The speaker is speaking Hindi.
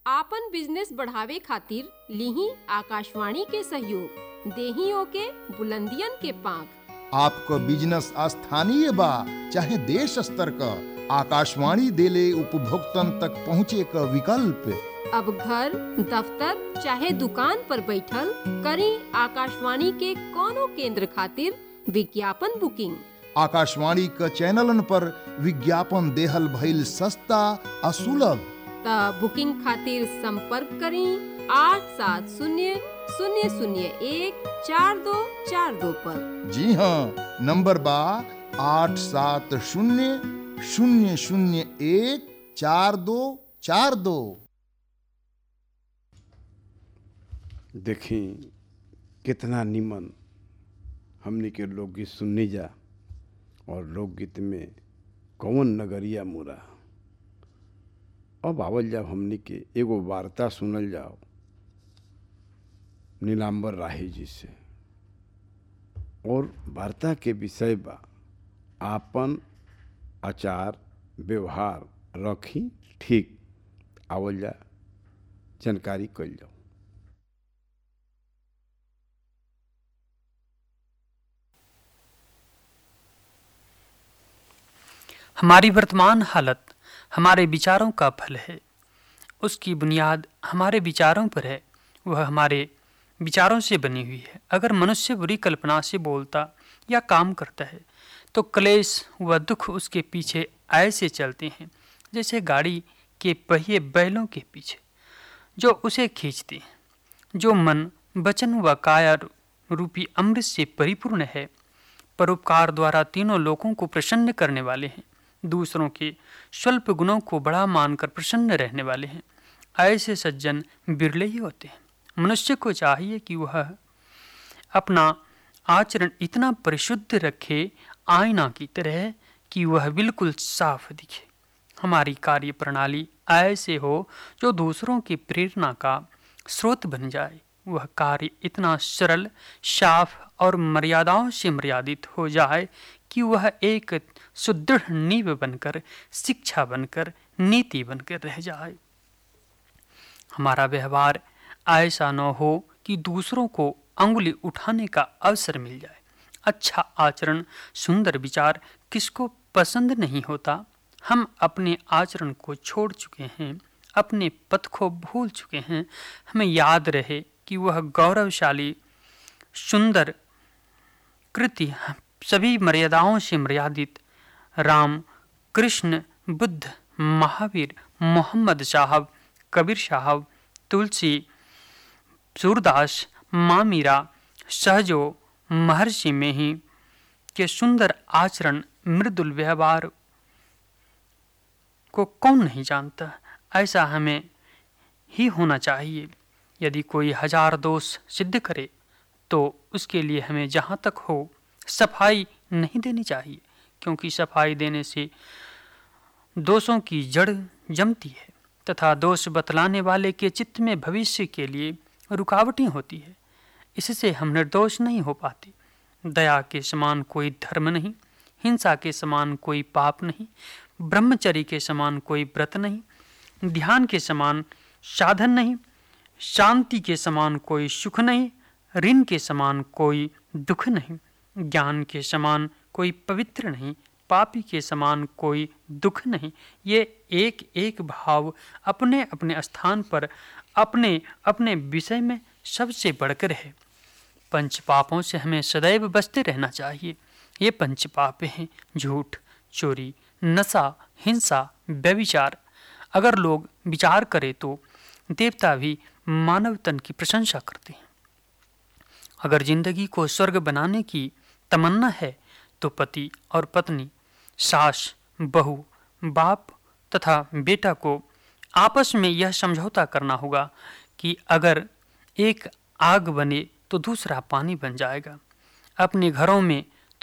आपन बिजनेस बढ़ावे खातिर लीही आकाशवाणी के सहयोग, देही ओके बुलंदियन के पांख। आपको बिजनेस स्थानीय बा चाहे देश स्तर का, आकाशवाणी देले उपभोक्तन तक पहुँचे का विकल्प। अब घर, दफ्तर चाहे दुकान पर बैठल करी आकाशवाणी के कोनो केंद्र खातिर विज्ञापन बुकिंग। आकाशवाणी का चैनलन पर विज्ञापन देहल भइल सस्ता और सुलभ। त बुकिंग खातिर संपर्क करी 8700014242 पर। जी हाँ, नंबर बा 8700014242। देखी कितना निमन हमनी के लोकगीत सुननी जा, और लोकगीत में कौन नगरिया मोरा। अब आवल जाओ हमनी के एगो वार्ता सुनल जाओ नीलांबर राही जी से, और वार्ता के विषय बा आपन आचार व्यवहार रखी ठीक। आवल जा जानकारी कल जाओ। हमारी वर्तमान हालत हमारे विचारों का फल है। उसकी बुनियाद हमारे विचारों पर है, वह हमारे विचारों से बनी हुई है। अगर मनुष्य बुरी कल्पना से बोलता या काम करता है तो क्लेश व दुख उसके पीछे ऐसे चलते हैं जैसे गाड़ी के पहिए बैलों के पीछे, जो उसे खींचते हैं। जो मन, वचन व काया रूपी अमृत से परिपूर्ण है, परोपकार द्वारा तीनों लोगों को प्रसन्न करने वाले हैं, दूसरों के स्वल्प गुणों को बड़ा मानकर प्रसन्न रहने वाले हैं, ऐसे सज्जन बिरले ही होते हैं। मनुष्य को चाहिए कि वह अपना आचरण इतना परिशुद्ध रखे, आईना की तरह, कि वह बिल्कुल साफ दिखे। हमारी कार्य प्रणाली ऐसे हो जो दूसरों की प्रेरणा का स्रोत बन जाए। वह कार्य इतना सरल, साफ और मर्यादाओं से मर्यादित हो जाए कि वह एक सुदृढ़ नींव बनकर, शिक्षा बनकर, नीति बनकर रह जाए। हमारा व्यवहार ऐसा न हो कि दूसरों को अंगुली उठाने का अवसर मिल जाए। अच्छा आचरण, सुंदर विचार किसको पसंद नहीं होता। हम अपने आचरण को छोड़ चुके हैं, अपने पथ को भूल चुके हैं। हमें याद रहे कि वह गौरवशाली सुंदर कृति सभी मर्यादाओं से मर्यादित राम, कृष्ण, बुद्ध, महावीर, मोहम्मद साहब, कबीर साहब, तुलसी, सूरदास, माँ मीरा, सहजो, महर्षि में ही के सुंदर आचरण, मृदुल व्यवहार को कौन नहीं जानता। ऐसा हमें ही होना चाहिए। यदि कोई 1000 दोष सिद्ध करे तो उसके लिए हमें जहाँ तक हो सफाई नहीं देनी चाहिए, क्योंकि सफाई देने से दोषों की जड़ जमती है तथा दोष बतलाने वाले के चित्त में भविष्य के लिए रुकावटें होती है। इससे हम निर्दोष नहीं हो पाते। दया के समान कोई धर्म नहीं, हिंसा के समान कोई पाप नहीं, ब्रह्मचर्य के समान कोई व्रत नहीं, ध्यान के समान साधन नहीं, शांति के समान कोई सुख नहीं, ऋण के समान कोई दुख नहीं, ज्ञान के समान कोई पवित्र नहीं, पापी के समान कोई दुख नहीं। ये एक एक भाव अपने अपने स्थान पर, अपने अपने विषय में सबसे बढ़कर है। पंच पापों से हमें सदैव बचते रहना चाहिए। ये पंच पाप हैं झूठ, चोरी, नशा, हिंसा, व्यभिचार। अगर लोग विचार करें तो देवता भी मानव तन की प्रशंसा करते हैं। अगर जिंदगी को स्वर्ग बनाने की तमन्ना है तो पति और पत्नी, सास, बहू, बाप तथा बेटा को आपस में यह समझौता करना होगा कि अगर एक आग बने तो दूसरा पानी बन जाएगा। अपने घरों में